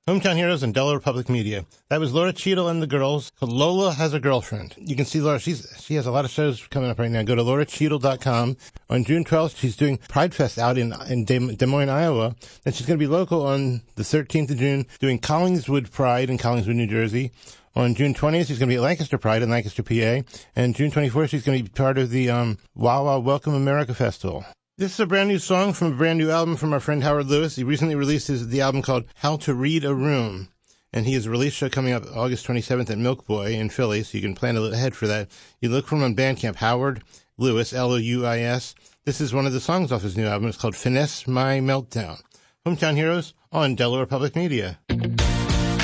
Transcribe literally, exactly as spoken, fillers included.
Hometown Heroes and Delaware Public Media. That was Laura Cheadle and the Girls, called Lola Has a Girlfriend. You can see Laura, she's, she has a lot of shows coming up right now. Go to laura cheadle dot com. On June twelfth, she's doing Pride Fest out in, in Des, Des Moines, Iowa. Then she's going to be local on the thirteenth of June, doing Collingswood Pride in Collingswood, New Jersey. On June twentieth, she's going to be at Lancaster Pride in Lancaster, P A. And June twenty-fourth, she's going to be part of the um, Wawa Welcome America Festival. This is a brand new song from a brand new album from our friend Howard Lewis. He recently released his, the album called How to Read a Room. And he has a release show coming up August twenty-seventh at Milk Boy in Philly, so you can plan ahead for that. You look for him on Bandcamp, Howard Lewis, L O U I S. This is one of the songs off his new album. It's called Finesse My Meltdown. Hometown Heroes on Delaware Public Media.